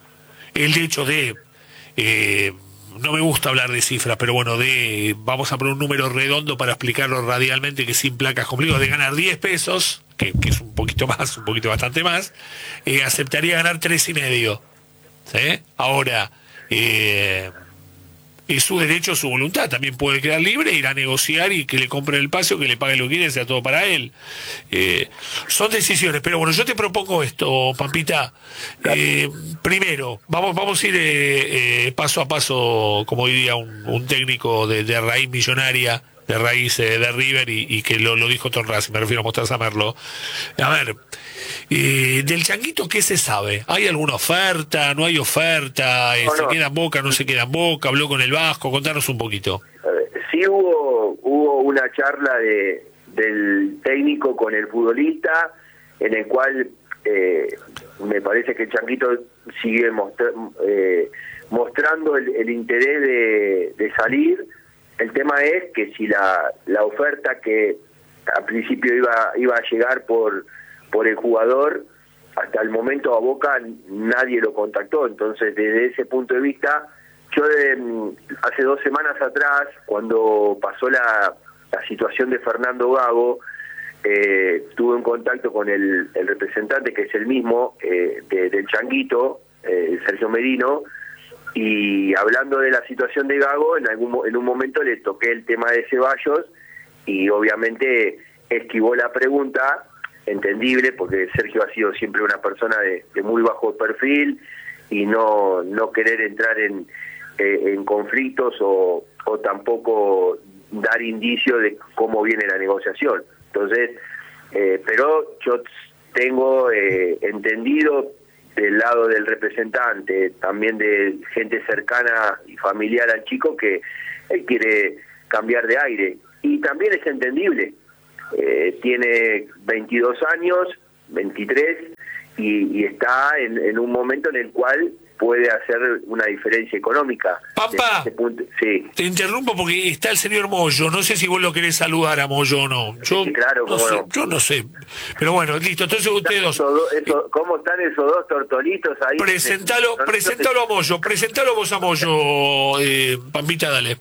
El hecho de... Eh, no me gusta hablar de cifras, pero bueno, de vamos a poner un número redondo para explicarlo radialmente, que sin placas complicadas, de ganar diez pesos, que, que es un poquito más, un poquito bastante más, eh, aceptaría ganar tres y medio. ¿Sí? Ahora, eh, es su derecho, su voluntad, también puede quedar libre, ir a negociar y que le compren el pase o que le pague lo que quiera, sea todo para él. Eh, son decisiones, pero bueno, yo te propongo esto, Pampita. Eh, primero, vamos, vamos a ir eh, eh, paso a paso, como diría un, un técnico de, de raíz millonaria, de raíz eh, de River, y, y que lo, lo dijo Tom Racing, me refiero a Mostaza Merlo. A ver, eh, del Changuito, ¿qué se sabe? ¿Hay alguna oferta? ¿No hay oferta? Eh, No, ¿Se no. queda en Boca? ¿No se queda en Boca? ¿Habló con el Vasco? Contanos un poquito. Eh, Sí hubo hubo una charla de del técnico con el futbolista en el cual eh, me parece que el Changuito sigue mostra- eh, mostrando el, el interés de, de salir. El tema es que si la, la oferta que al principio iba iba a llegar por por el jugador, hasta el momento a Boca nadie lo contactó. Entonces, desde ese punto de vista, yo eh, hace dos semanas atrás, cuando pasó la, la situación de Fernando Gago, eh, tuve un contacto con el, el representante, que es el mismo, eh, de, del Changuito, eh, Sergio Merino, y hablando de la situación de Gago, en, algún, mo- en un momento le toqué el tema de Ceballos, y obviamente esquivó la pregunta, entendible, porque Sergio ha sido siempre una persona de, de muy bajo perfil, y no, no querer entrar en, eh, en conflictos o, o tampoco dar indicio de cómo viene la negociación. Entonces, eh, pero yo tengo eh, entendido del lado del representante, también de gente cercana y familiar al chico, que él quiere cambiar de aire, y también es entendible. Eh, tiene veintidós años, veintitrés, y, y está en, en un momento en el cual puede hacer una diferencia económica. Pampa, Desde ese punto- sí, te interrumpo porque está el señor Moyo. No sé si vos lo querés saludar a Moyo o no. Yo Sí, claro, no cómo sé, no. yo no sé. Pero bueno, listo. Entonces ustedes dos. Esos do- esos- ¿Cómo están esos dos tortolitos ahí? Presentalo, No, no, no, presentalo a Moyo, presentalo vos a Moyo, eh, Pampita, dale.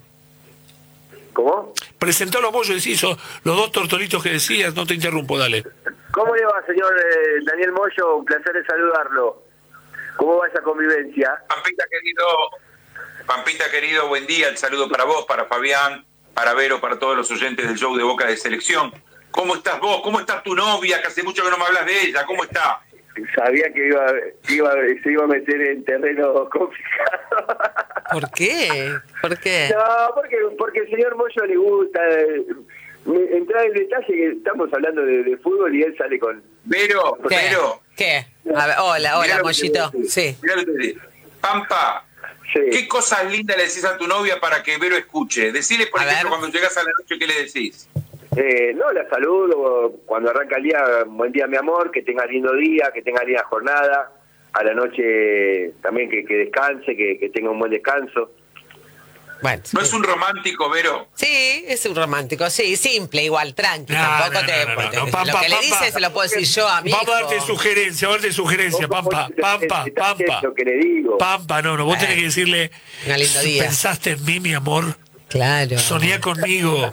¿Cómo? Presentalo a Moyo, decís, so- los dos tortolitos que decías, no te interrumpo, dale. ¿Cómo le va, señor eh, Daniel Moyo? Un placer de saludarlo. ¿Cómo va esa convivencia? Pampita querido, Pampita querido, buen día, el saludo para vos, para Fabián, para Vero, para todos los oyentes del show de Boca de Selección. ¿Cómo estás vos? ¿Cómo está tu novia? Que hace mucho que no me hablas de ella, ¿cómo está? Sabía que iba, que iba, se iba a meter en terreno complicado. ¿Por qué? ¿Por qué? No, porque, porque al señor Moyo le gusta eh, me- entrar en detalle, que estamos hablando de, de fútbol y él sale con... Vero, ¿Qué? Vero, ¿Qué? A ver, hola, Mirá hola, lo que Mollito. te voy a Sí. mirá lo que te digo. Pampa, Sí. ¿qué cosas lindas le decís a tu novia para que Vero escuche? Decile, por A ejemplo, ver. cuando llegas a la noche, ¿qué le decís? Eh, no, la saludo cuando arranca el día. Buen día, mi amor, que tenga lindo día, que tenga linda jornada. A la noche también que, que descanse, que, que tenga un buen descanso. Bueno. ¿No es un romántico, Vero? Sí, es un romántico, sí, simple, igual, tranqui. No, tampoco no, te. no, no, porque no, lo Pampa, que le Pampa. dice se lo puedo decir yo a mí. Vamos a darte sugerencia, vamos a darte sugerencia, ¿Cómo Pampa, te- Pampa, te- te- Pampa. Lo que le digo. Pampa, no, no, vos Bueno. tenés que decirle, Un lindo si día. pensaste en mí, mi amor, Claro. soñá conmigo.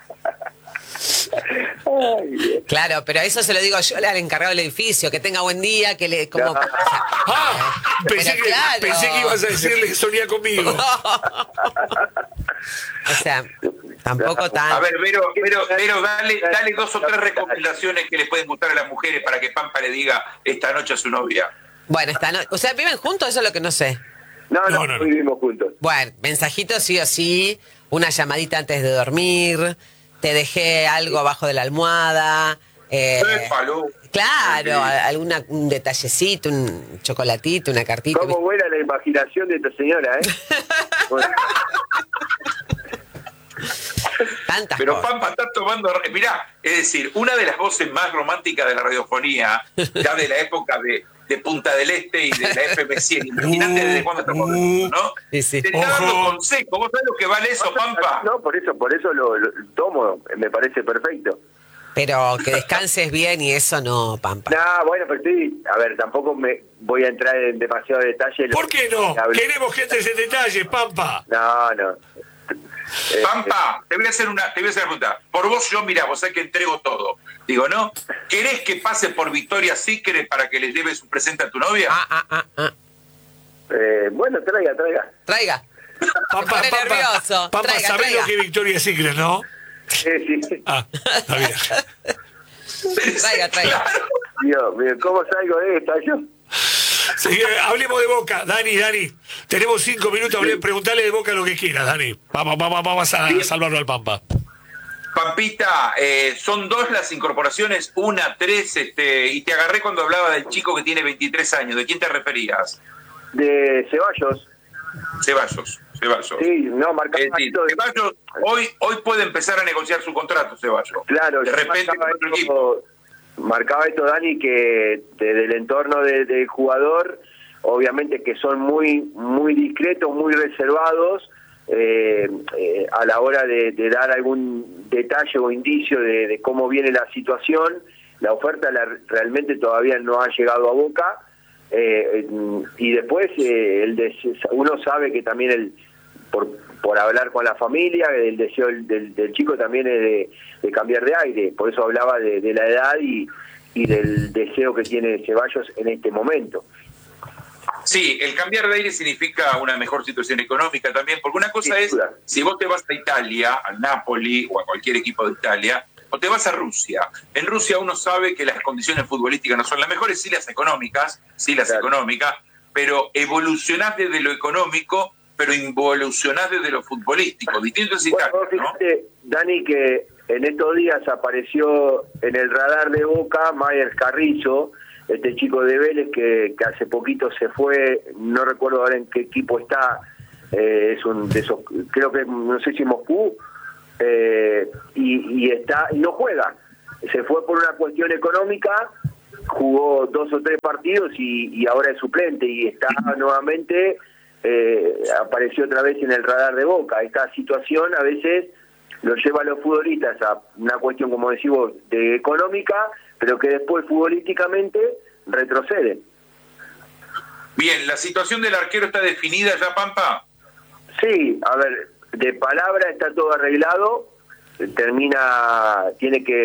Ay, Dios. Claro, pero eso se lo digo yo al encargado del edificio, que tenga buen día, que le. Como, No. o sea, Ah, pensé pero que, claro. pensé que ibas a decirle que soñá conmigo. O sea, tampoco tan. A ver, Vero, Vero, Vero, dale, dale dos o tres recomendaciones que le pueden gustar a las mujeres para que Pampa le diga esta noche a su novia. Bueno, esta no... O sea, ¿viven juntos? Eso es lo que no sé. No, no, No, no, no. vivimos juntos. Bueno, mensajitos sí o sí, una llamadita antes de dormir, te dejé algo abajo de la almohada. Eh, Épalo. claro, a- alguna, un detallecito, un chocolatito, una cartita. ¿Cómo vuela la imaginación de esta señora, eh? Bueno, Tantas Pero cosas. Pampa está tomando... Mirá, es decir, una de las voces más románticas de la radiofonía, ya de la época de, de Punta del Este y de la F M cien. Imagínate desde cuándo estamos hablando, ¿no? Sí, sí. Te está dando Ojo. consejo. ¿Vos sabés lo que vale eso, Pampa? No, por eso, por eso lo, lo tomo, me parece perfecto. Pero que descanses bien y eso no, Pampa. No, bueno, pero estoy, a ver, tampoco me voy a entrar en demasiado detalle. ¿Por qué no? Hable- Queremos que entres en detalle, Pampa. No, no. Eh, Pampa, te voy a hacer una, te voy a hacer una pregunta. Por vos, yo, mira, vos sabés que entrego todo. Digo, ¿no? ¿Querés que pase por Victoria Secret para que le lleves un presente a tu novia? Ah, ah, ah, ah. eh, bueno, traiga, traiga. Traiga. Pampa, pone Pampa, nervioso. Pampa, Traiga, ¿sabés traiga. lo que es Victoria Secret, no? Sí, sí. Ah, está bien. Traiga, traiga. Dios mío, ¿cómo salgo de esta yo? Sí, eh, hablemos de Boca, Dani, Dani. Tenemos cinco minutos, hablé- preguntale de Boca lo que quieras, Dani. Vamos, vamos, vamos a salvarlo al Pampa. Pampita, eh, son dos las incorporaciones, una, tres, este, y te agarré cuando hablaba del chico que tiene veintitrés años. ¿De quién te referías? De Ceballos. Ceballos, Ceballos. Sí, no, marcaba Es decir, esto de- Ceballos hoy, hoy puede empezar a negociar su contrato, Ceballos. Claro, de yo repente marcaba con otro esto, equipo. marcaba esto, Dani, que desde el entorno de- del jugador, obviamente que son muy muy discretos, muy reservados eh, eh, a la hora de, de dar algún detalle o indicio de, de cómo viene la situación. La oferta la- realmente todavía no ha llegado a Boca. Eh, y después eh, el des- uno sabe que también el por, por hablar con la familia, el deseo del, del- del chico también es de, de cambiar de aire, por eso hablaba de, de la edad y, y del deseo que tiene Ceballos en este momento. Sí, el cambiar de aire significa una mejor situación económica también, porque una cosa Sin es, duda. si vos te vas a Italia, al Napoli o a cualquier equipo de Italia, o te vas a Rusia. En Rusia uno sabe que las condiciones futbolísticas no son las mejores, sí las económicas, sí las Claro. económicas, pero evolucionás desde lo económico, pero involucionás desde lo futbolístico. Distinto es Bueno, Italia, vos ¿no? fíjate, Dani, que en estos días apareció en el radar de Boca Mayer Carrizo, este chico de Vélez que, que hace poquito se fue, no recuerdo ahora en qué equipo está, eh, es un de esos, creo que no sé si Moscú, eh, y, y está y no juega, se fue por una cuestión económica, jugó dos o tres partidos y, y ahora es suplente y está nuevamente, eh, apareció otra vez en el radar de Boca. Esta situación a veces lo lleva a los futbolistas a una cuestión, como decimos, de económica, pero que después futbolísticamente retroceden. Bien, ¿la situación del arquero está definida ya, Pampa? Sí, a ver, de palabra está todo arreglado, termina, tiene que